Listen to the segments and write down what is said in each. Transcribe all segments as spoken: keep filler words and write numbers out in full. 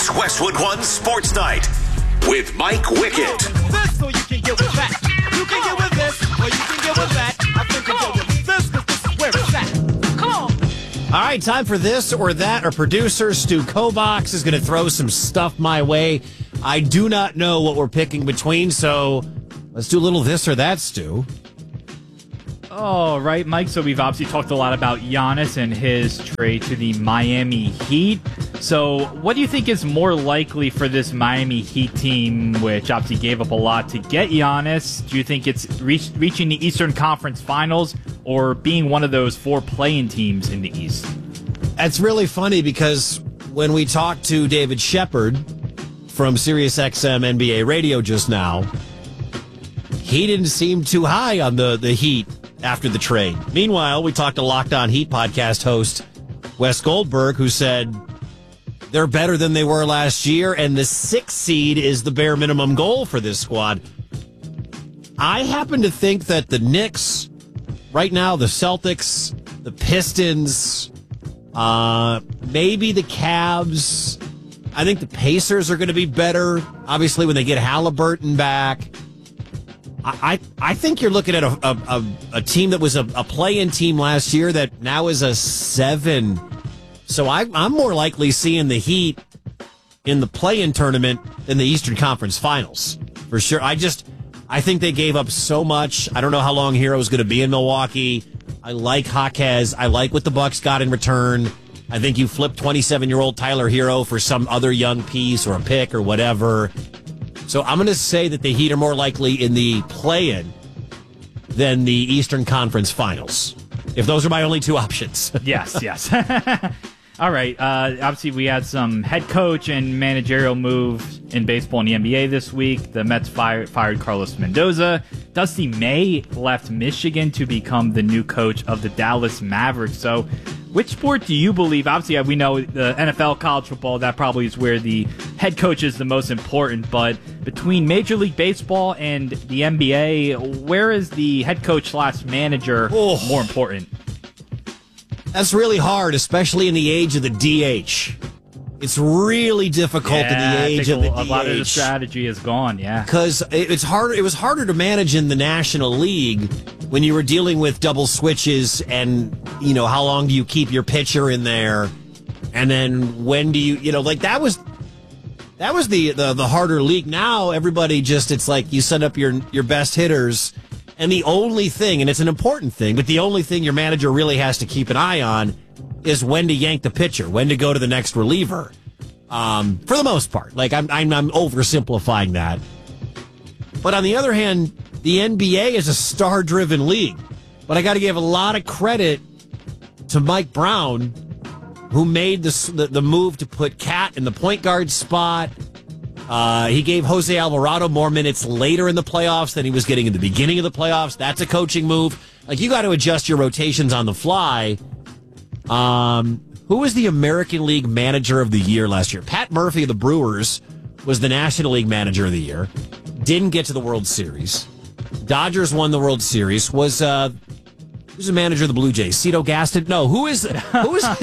It's Westwood One Sports Night with Mike Wickett. This or you can get with that. You can get with this or you can get with that. I think you can get with this because this is where it's at. Come on. All right, time for this or that. Our producer, Stu Kovacs, is going to throw some stuff my way. I do not know what we're picking between, so let's do a little this or that, Stu. Oh, right, Mike. So we've obviously talked a lot about Giannis and his trade to the Miami Heat. So what do you think is more likely for this Miami Heat team, which obviously gave up a lot to get Giannis? Do you think it's reach, reaching the Eastern Conference Finals or being one of those four play-in teams in the East? That's really funny because when we talked to David Shepard from SiriusXM N B A Radio just now, he didn't seem too high on the, the Heat after the trade. Meanwhile, we talked to Locked On Heat podcast host Wes Goldberg, who said they're better than they were last year, and the sixth seed is the bare minimum goal for this squad. I happen to think that the Knicks, right now, the Celtics, the Pistons, uh, maybe the Cavs, I think the Pacers are going to be better, obviously, when they get Halliburton back. I I think you're looking at a a, a, a team that was a, a play-in team last year that now is a seven. So I, I'm more likely seeing the Heat in the play-in tournament than the Eastern Conference Finals, for sure. I just, I think they gave up so much. I don't know how long Hero's going to be in Milwaukee. I like Jaquez. I like what the Bucks got in return. I think you flip twenty-seven-year-old Tyler Hero for some other young piece or a pick or whatever. So I'm going to say that the Heat are more likely in the play-in than the Eastern Conference Finals, if those are my only two options. Yes, yes. All right. Uh, obviously, we had some head coach and managerial moves in baseball in the N B A this week. The Mets fired, fired Carlos Mendoza. Dusty May left Michigan to become the new coach of the Dallas Mavericks. So which sport do you believe? Obviously, we know the N F L, college football, that probably is where the head coach is the most important. But between Major League Baseball and the N B A, where is the head coach slash manager oh. more important? That's really hard, especially in the age of the D H. It's really difficult yeah, in the age of the a, D H. A lot of the strategy is gone, yeah. Because it's harder. It was harder to manage in the National League when you were dealing with double switches and, you know, how long do you keep your pitcher in there? And then when do you, you know, like that was that was the, the, the harder league. Now everybody just, it's like you send up your your best hitters. And the only thing, and it's an important thing, but the only thing your manager really has to keep an eye on is when to yank the pitcher, when to go to the next reliever. Um, for the most part, like I'm, I'm, I'm oversimplifying that. But on the other hand, the N B A is a star-driven league. But I got to give a lot of credit to Mike Brown, who made the the, the move to put Cat in the point guard spot. Uh, he gave Jose Alvarado more minutes later in the playoffs than he was getting in the beginning of the playoffs. That's a coaching move. Like, you got to adjust your rotations on the fly. Um, who was the American League Manager of the Year last year? Pat Murphy of the Brewers was the National League Manager of the Year. Didn't get to the World Series. Dodgers won the World Series. Was uh, who's the manager of the Blue Jays? Cito Gaston? No, who is who is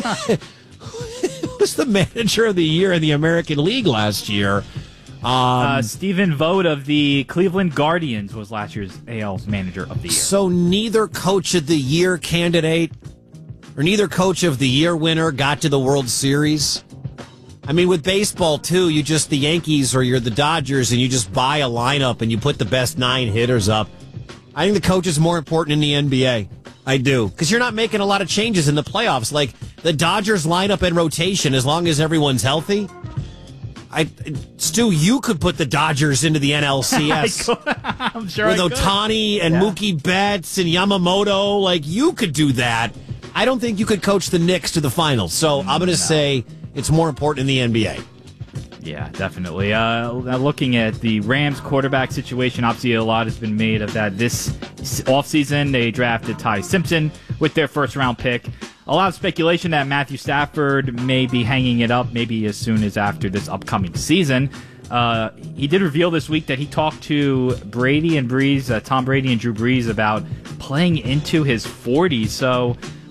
who was the Manager of the Year in the American League last year? Um, uh, Stephen Vogt of the Cleveland Guardians was last year's A L Manager of the Year. So neither Coach of the Year candidate or neither Coach of the Year winner got to the World Series. I mean, with baseball, too, you just, the Yankees or you're the Dodgers and you just buy a lineup and you put the best nine hitters up. I think the coach is more important in the N B A. I do. Because you're not making a lot of changes in the playoffs. Like, the Dodgers lineup and rotation, as long as everyone's healthy. I, Stu, you could put the Dodgers into the N L C S. I'm sure with I could. Ohtani and yeah. Mookie Betts and Yamamoto. Like, you could do that. I don't think you could coach the Knicks to the finals. So I'm going to no. say it's more important in the N B A. Yeah, definitely. Uh, looking at the Rams quarterback situation, obviously a lot has been made of that this offseason. They drafted Ty Simpson with their first-round pick. A lot of speculation that Matthew Stafford may be hanging it up maybe as soon as after this upcoming season. Uh, he did reveal this week that he talked to Brady and Breeze, uh, Tom Brady and Drew Brees, about playing into his forties. So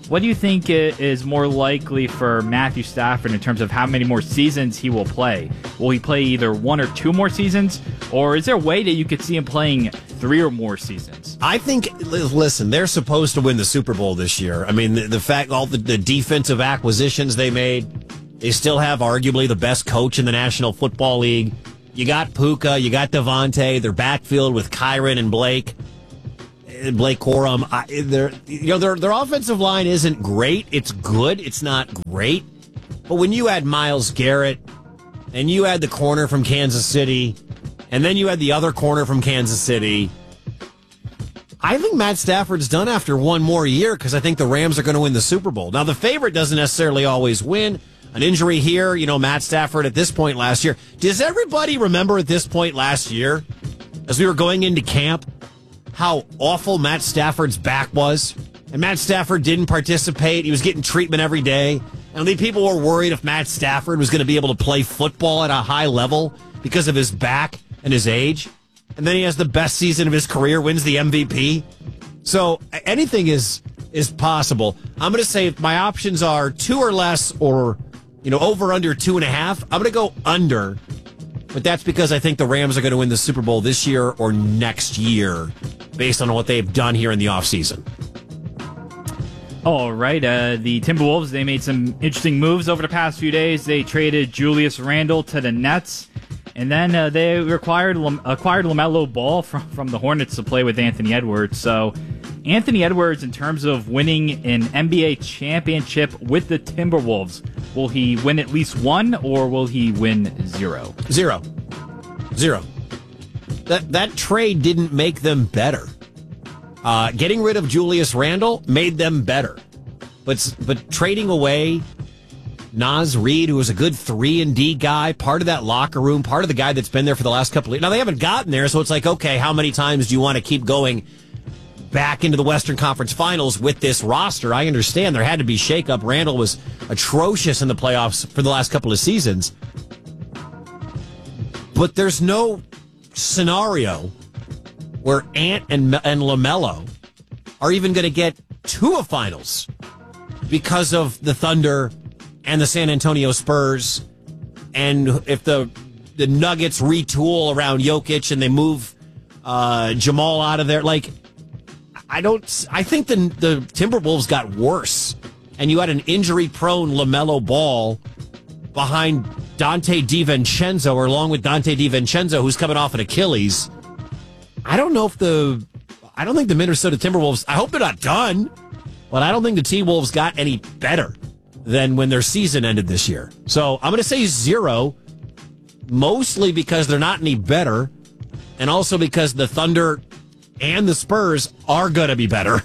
What do you think i- is more likely for Matthew Stafford in terms of how many more seasons he will play? Will he play either one or two more seasons, or is there a way that you could see him playing three or more seasons? I think, listen, they're supposed to win the Super Bowl this year. I mean, the, the fact, all the, the defensive acquisitions they made, they still have arguably the best coach in the National Football League. You got Puka, you got Devontae, their backfield with Kyron and Blake. Blake Corum, I, their you know their their offensive line isn't great. It's good. It's not great. But when you add Myles Garrett, and you add the corner from Kansas City, and then you add the other corner from Kansas City, I think Matt Stafford's done after one more year because I think the Rams are going to win the Super Bowl. Now the favorite doesn't necessarily always win. An injury here, you know, Matt Stafford at this point last year. Does everybody remember at this point last year, as we were going into camp, how awful Matt Stafford's back was? And Matt Stafford didn't participate. He was getting treatment every day. And I think people were worried if Matt Stafford was going to be able to play football at a high level because of his back and his age. And then he has the best season of his career, wins the M V P. So anything is is possible. I'm going to say if my options are two or less or, you know, over under two and a half, I'm going to go under. But that's because I think the Rams are going to win the Super Bowl this year or next year based on what they've done here in the offseason. All right. Uh, the Timberwolves, they made some interesting moves over the past few days. They traded Julius Randle to the Nets. And then uh, they required, acquired LaMelo Ball from, from the Hornets to play with Anthony Edwards. So Anthony Edwards, in terms of winning an N B A championship with the Timberwolves, will he win at least one or will he win zero? Zero. Zero. That that trade didn't make them better. Uh, getting rid of Julius Randle made them better. But but trading away Naz Reid, who was a good three and D guy, part of that locker room, part of the guy that's been there for the last couple of years. Now, they haven't gotten there, so it's like, okay, how many times do you want to keep going back into the Western Conference Finals with this roster? I understand there had to be shakeup. Randle was atrocious in the playoffs for the last couple of seasons. But there's no scenario where Ant and, and LaMelo are even going to get to a finals because of the Thunder and the San Antonio Spurs. And if the the Nuggets retool around Jokic and they move uh, Jamal out of there, like, I don't. I think the the Timberwolves got worse, and you had an injury-prone LaMelo Ball behind Dante DiVincenzo, or along with Dante DiVincenzo, who's coming off an Achilles. I don't know if the. I don't think the Minnesota Timberwolves. I hope they're not done, but I don't think the T-Wolves got any better than when their season ended this year. So I'm going to say zero, mostly because they're not any better, and also because the Thunder and the Spurs are going to be better.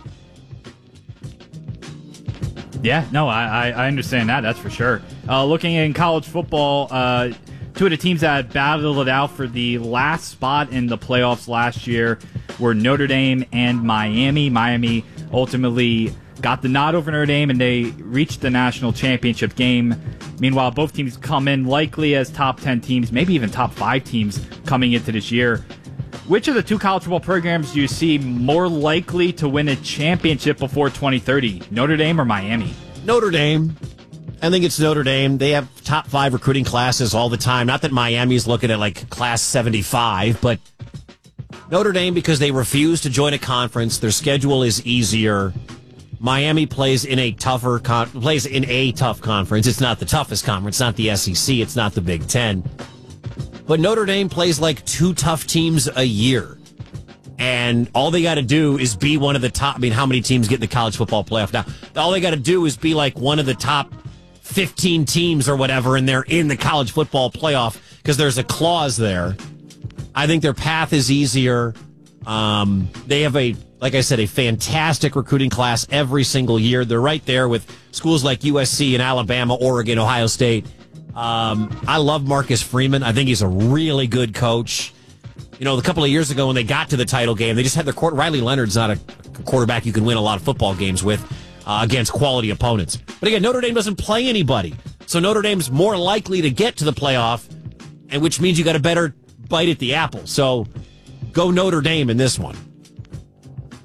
Yeah, no, I, I understand that. That's for sure. Uh, looking in college football, uh, two of the teams that battled it out for the last spot in the playoffs last year were Notre Dame and Miami. Miami ultimately got the nod over Notre Dame, and they reached the national championship game. Meanwhile, both teams come in likely as top ten teams, maybe even top five teams coming into this year. Which of the two college football programs do you see more likely to win a championship before twenty thirty? Notre Dame or Miami? Notre Dame. I think it's Notre Dame. They have top five recruiting classes all the time. Not that Miami's looking at like class seventy-five, but Notre Dame, because they refuse to join a conference. Their schedule is easier. Miami plays in a tougher con- plays in a tough conference. It's not the toughest conference, not the S E C, it's not the Big Ten. But Notre Dame plays like two tough teams a year. And all they got to do is be one of the top. I mean, how many teams get in the college football playoff now? All they got to do is be like one of the top fifteen teams or whatever, and they're in the college football playoff because there's a clause there. I think their path is easier. Um, they have a, like I said, a fantastic recruiting class every single year. They're right there with schools like U S C and Alabama, Oregon, Ohio State. Um, I love Marcus Freeman. I think he's a really good coach. You know, a couple of years ago when they got to the title game, they just had their court. Riley Leonard's not a quarterback you can win a lot of football games with uh, against quality opponents. But again, Notre Dame doesn't play anybody. So Notre Dame's more likely to get to the playoff, and which means you got a better bite at the apple. So go Notre Dame in this one.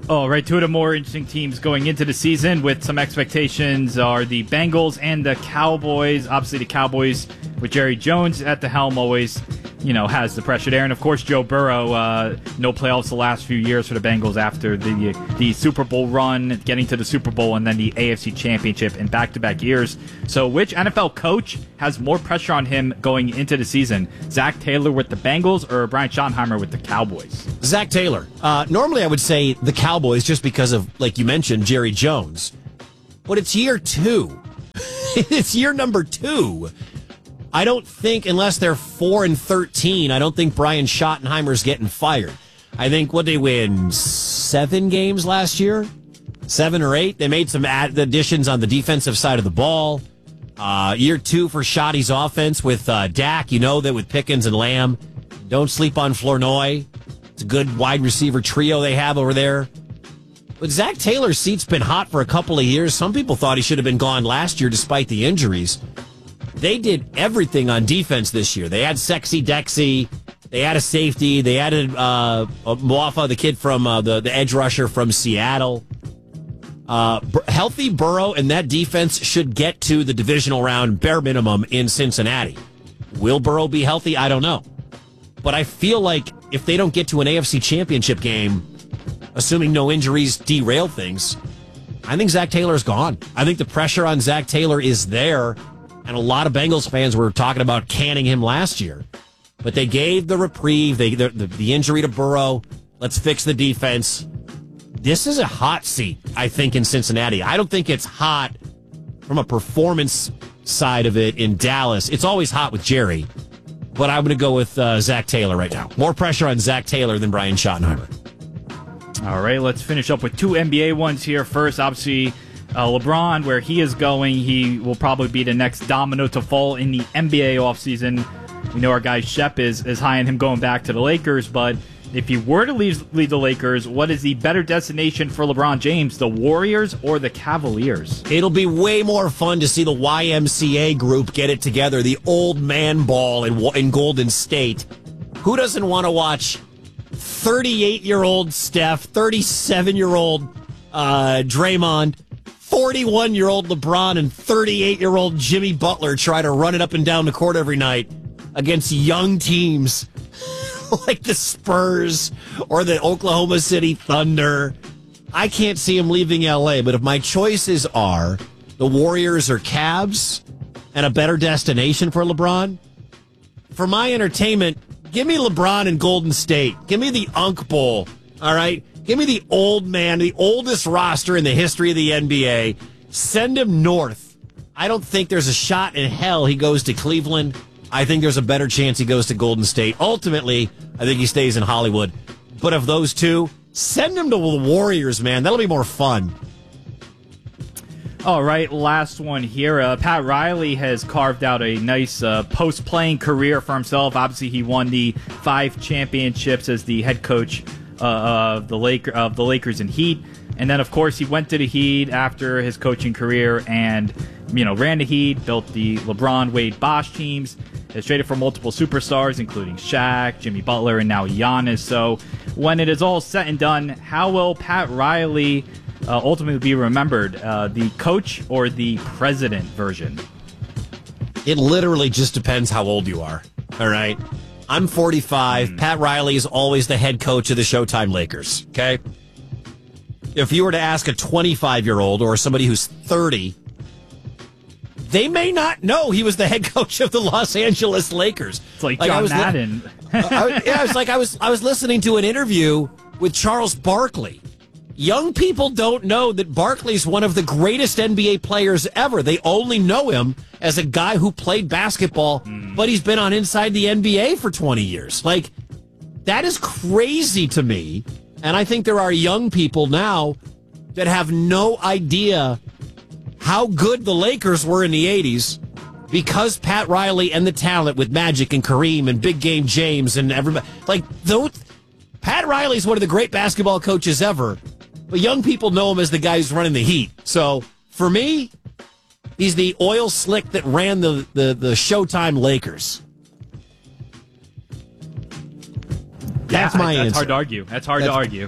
Oh, right. Two of the more interesting teams going into the season with some expectations are the Bengals and the Cowboys. Obviously, the Cowboys with Jerry Jones at the helm always, you know, has the pressure there. And, of course, Joe Burrow, uh, no playoffs the last few years for the Bengals after the the Super Bowl run, getting to the Super Bowl, and then the A F C Championship in back-to-back years. So which N F L coach has more pressure on him going into the season? Zach Taylor with the Bengals or Brian Schottenheimer with the Cowboys? Zach Taylor. Uh, normally I would say the Cowboys just because of, like you mentioned, Jerry Jones. But it's year two. It's year number two. I don't think, unless they're four and thirteen, I don't think Brian Schottenheimer's getting fired. I think, what, they win seven games last year? Seven or eight? They made some ad- additions on the defensive side of the ball. Uh, year two for Schotty's offense with uh, Dak. You know that with Pickens and Lamb. Don't sleep on Flournoy. It's a good wide receiver trio they have over there. But Zach Taylor's seat's been hot for a couple of years. Some people thought he should have been gone last year despite the injuries. They did everything on defense this year. They had Sexy Dexy. They had a safety. They added uh, Moafa, the kid from uh, the, the edge rusher from Seattle. Uh, healthy Burrow and that defense should get to the divisional round bare minimum in Cincinnati. Will Burrow be healthy? I don't know. But I feel like if they don't get to an A F C Championship game, assuming no injuries derail things, I think Zach Taylor's gone. I think the pressure on Zach Taylor is there, and a lot of Bengals fans were talking about canning him last year. But they gave the reprieve, they the, the, the injury to Burrow. Let's fix the defense. This is a hot seat, I think, in Cincinnati. I don't think it's hot from a performance side of it in Dallas. It's always hot with Jerry. But I'm going to go with uh, Zach Taylor right now. More pressure on Zach Taylor than Brian Schottenheimer. All right, let's finish up with two N B A ones here. First, obviously, uh, LeBron, where he is going, he will probably be the next domino to fall in the N B A offseason. We know our guy Shep is, is high on him going back to the Lakers, but if he were to leave, leave the Lakers, what is the better destination for LeBron James, the Warriors or the Cavaliers? It'll be way more fun to see the Y M C A group get it together, the old man ball in, in Golden State. Who doesn't want to watch thirty-eight-year-old Steph, thirty-seven-year-old uh, Draymond, forty-one-year-old LeBron, and thirty-eight-year-old Jimmy Butler try to run it up and down the court every night against young teams like the Spurs or the Oklahoma City Thunder? I can't see him leaving L A, but if my choices are the Warriors or Cavs and a better destination for LeBron, for my entertainment, give me LeBron in Golden State. Give me the Unk Bowl, all right? Give me the old man, the oldest roster in the history of the N B A. Send him north. I don't think there's a shot in hell he goes to Cleveland. I think there's a better chance he goes to Golden State. Ultimately, I think he stays in Hollywood. But of those two, send him to the Warriors, man. That'll be more fun. All right, last one here. Uh, Pat Riley has carved out a nice uh, post-playing career for himself. Obviously, he won the five championships as the head coach uh, of the Laker of the Lakers and Heat, and then of course he went to the Heat after his coaching career, and you know ran the Heat, built the LeBron, Wade, Bosh teams. Has traded for multiple superstars, including Shaq, Jimmy Butler, and now Giannis. So, when it is all said and done, how will Pat Riley Uh, ultimately be remembered, uh, the coach or the president version? It literally just depends how old you are. All right. I'm forty-five. Mm. Pat Riley is always the head coach of the Showtime Lakers. Okay. If you were to ask a twenty-five-year-old or somebody who's thirty, they may not know he was the head coach of the Los Angeles Lakers. It's like, like John I was Madden. Li- I, yeah, it's like I was I was listening to an interview with Charles Barkley. Young people don't know that Barkley's one of the greatest N B A players ever. They only know him as a guy who played basketball, mm. but he's been on Inside the N B A for twenty years. Like, that is crazy to me. And I think there are young people now that have no idea how good the Lakers were in the eighties because Pat Riley and the talent with Magic and Kareem and Big Game James and everybody. Like, those, Pat Riley's one of the great basketball coaches ever. But young people know him as the guy who's running the Heat. So, for me, he's the oil slick that ran the, the, the Showtime Lakers. That's yeah, my that's answer. hard to argue. That's hard That's, to argue.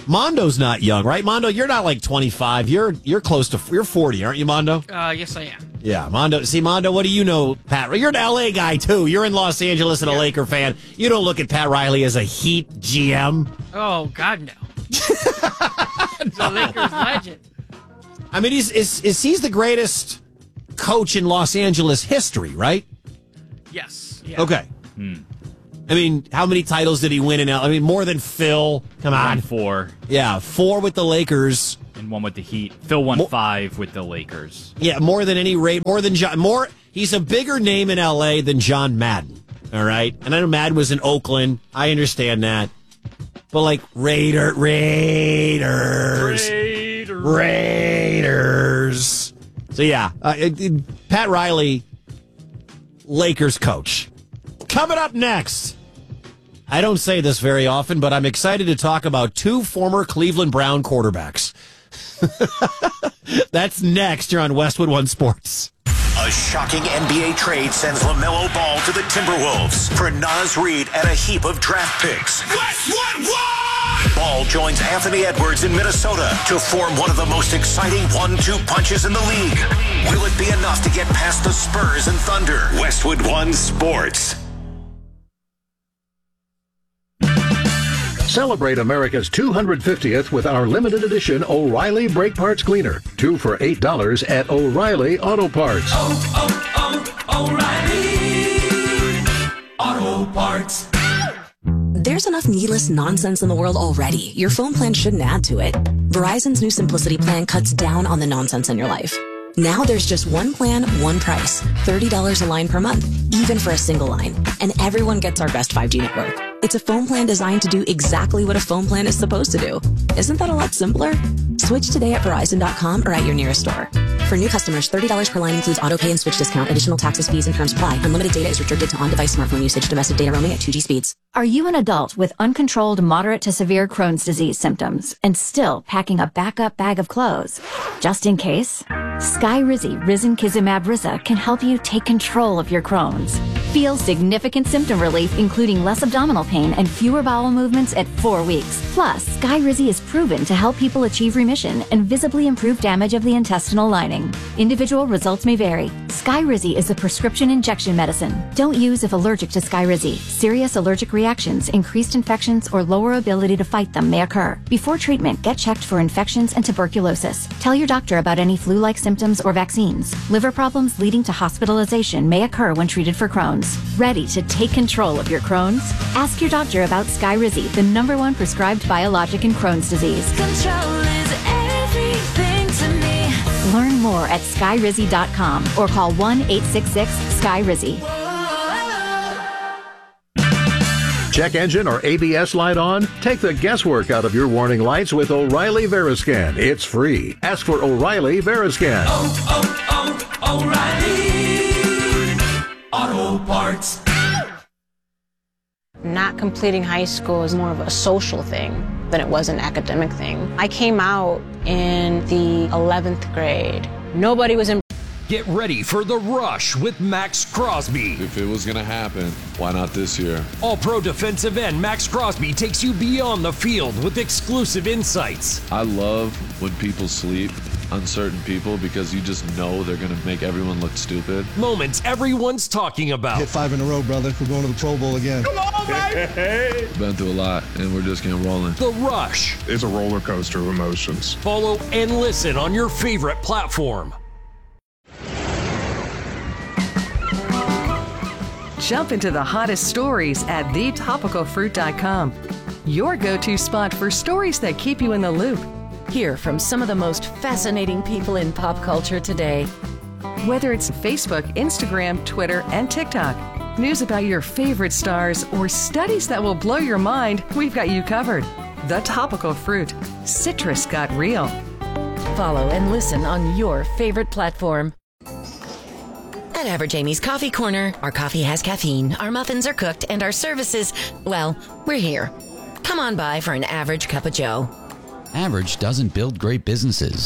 Mondo's not young, right? Mondo, you're not like twenty-five. You're you're close to you're forty, aren't you, Mondo? Uh, yes, I am. Yeah, Mondo. See, Mondo, what do you know, Pat? You're an L A guy too. You're in Los Angeles and a Yeah. Laker fan. You don't look at Pat Riley as a Heat G M. Oh, God, no. He's a Lakers legend. I mean, he's is, is he's the greatest coach in Los Angeles history, right? Yes. Yeah. Okay. I mean, how many titles did he win in L A? I mean, more than Phil. Come on. Won four Yeah, four with the Lakers. and one with the Heat. Phil won Mo- five with the Lakers. Yeah, more than any rate, more than John. More. He's a bigger name in L A than John Madden. All right, and I know Madden was in Oakland. I understand that, but like Raider, Raiders, Raiders. Raiders. So yeah, uh, it- it- Pat Riley, Lakers coach. Coming up next. I don't say this very often, but I'm excited to talk about two former Cleveland Brown quarterbacks. That's next here on Westwood One Sports. A shocking N B A trade sends LaMelo Ball to the Timberwolves for Naz Reid and a heap of draft picks. Westwood One! Ball joins Anthony Edwards in Minnesota to form one of the most exciting one two punches in the league. Will it be enough to get past the Spurs and Thunder? Westwood One Sports. Celebrate America's two hundred fiftieth with our limited edition O'Reilly Brake Parts Cleaner. Two for eight dollars at O'Reilly Auto Parts. Oh, oh, oh, O'Reilly Auto Parts. There's enough needless nonsense in the world already. Your phone plan shouldn't add to it. Verizon's new Simplicity plan cuts down on the nonsense in your life. Now there's just one plan, one price. thirty dollars a line per month, even for a single line. And everyone gets our best five G network. It's a phone plan designed to do exactly what a phone plan is supposed to do. Isn't that a lot simpler? Switch today at Verizon dot com or at your nearest store. For new customers, thirty dollars per line includes auto pay and switch discount. Additional taxes, fees, and terms apply. Unlimited data is restricted to on-device smartphone usage. Domestic data roaming at two G speeds. Are you an adult with uncontrolled moderate to severe Crohn's disease symptoms and still packing a backup bag of clothes? Just in case, Skyrizi Risankizumab Riza can help you take control of your Crohn's. Feel significant symptom relief, including less abdominal pain and fewer bowel movements at four weeks. Plus, Skyrizi is proven to help people achieve remission and visibly improve damage of the intestinal lining. Individual results may vary. Skyrizi is a prescription injection medicine. Don't use if allergic to Skyrizi. Serious allergic reactions, increased infections, or lower ability to fight them may occur. Before treatment, get checked for infections and tuberculosis. Tell your doctor about any flu-like symptoms or vaccines. Liver problems leading to hospitalization may occur when treated for Crohn's. Ready to take control of your Crohn's? Ask your doctor about Skyrizi, the number one prescribed biologic in Crohn's disease. Control is everything to me. Learn more at skyrizi dot com or call one eight six six Skyrizi. Check engine or A B S light on? Take the guesswork out of your warning lights with O'Reilly Veriscan. It's free. Ask for O'Reilly Veriscan. Oh, oh, oh, O'Reilly Auto Parts. Not completing high school is more of a social thing than it was an academic thing. I came out in the eleventh grade. Nobody was in. Get ready for The Rush with Max Crosby. If it was going to happen, why not this year? All-Pro defensive end Max Crosby takes you beyond the field with exclusive insights. I love when people sleep on certain people because you just know they're going to make everyone look stupid. Moments everyone's talking about. Hit five in a row, brother. We're going to the Pro Bowl again. Come on, baby! Been through a lot, and we're just getting rolling. The Rush. It's a roller coaster of emotions. Follow and listen on your favorite platform. Jump into the hottest stories at the topical fruit dot com. Your go-to spot for stories that keep you in the loop. Hear from some of the most fascinating people in pop culture today. Whether it's Facebook, Instagram, Twitter, and TikTok, news about your favorite stars, or studies that will blow your mind, we've got you covered. The Topical Fruit. Citrus got real. Follow and listen on your favorite platform. At Average Amy's Coffee Corner, our coffee has caffeine, our muffins are cooked, and our services, well, we're here. Come on by for an average cup of joe. Average doesn't build great businesses.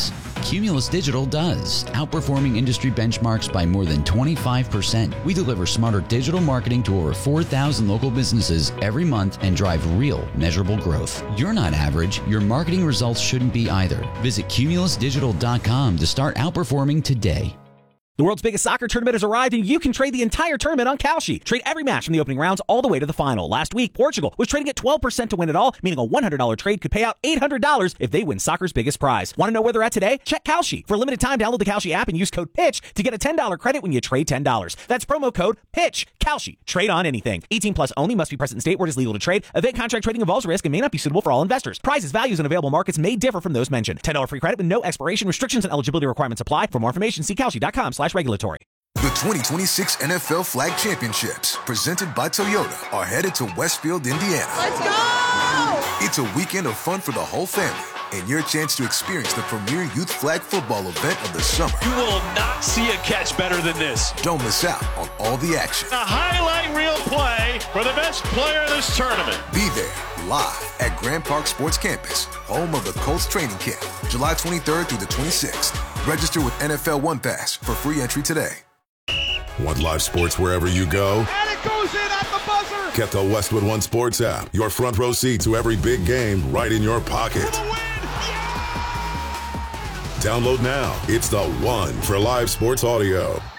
Cumulus Digital does, outperforming industry benchmarks by more than twenty-five percent. We deliver smarter digital marketing to over four thousand local businesses every month and drive real, measurable growth. You're not average. Your marketing results shouldn't be either. Visit cumulus digital dot com to start outperforming today. The world's biggest soccer tournament has arrived, and you can trade the entire tournament on Kalshi. Trade every match from the opening rounds all the way to the final. Last week, Portugal was trading at twelve percent to win it all, meaning a one hundred dollars trade could pay out eight hundred dollars if they win soccer's biggest prize. Want to know where they're at today? Check Kalshi. For a limited time, download the Kalshi app and use code PITCH to get a ten dollars credit when you trade ten dollars. That's promo code PITCH. Kalshi. Trade on anything. eighteen plus only. Must be present in state where it is legal to trade. Event contract trading involves risk and may not be suitable for all investors. Prizes, values, and available markets may differ from those mentioned. ten dollars free credit with no expiration. Restrictions and eligibility requirements apply. For more information, see kalshi dot com slash regulatory. The twenty twenty-six N F L Flag Championships, presented by Toyota, are headed to Westfield, Indiana. Let's go! It's a weekend of fun for the whole family and your chance to experience the premier youth flag football event of the summer. You will not see a catch better than this. Don't miss out on all the action. A highlight reel play for the best player of this tournament. Be there live at Grand Park Sports Campus, home of the Colts training camp, July twenty-third through the twenty-sixth. Register with N F L One Pass for free entry today. Want live sports wherever you go? And it goes in at the buzzer! Get the Westwood One Sports app. Your front row seat to every big game right in your pocket. Download now. It's the one for live sports audio.